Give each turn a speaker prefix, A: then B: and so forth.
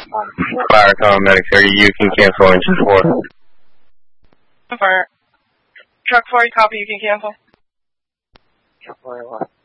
A: Fire Medic 30, you can cancel engine 4.
B: Fire. Truck 4, copy, you can cancel.
C: Truck 4, what?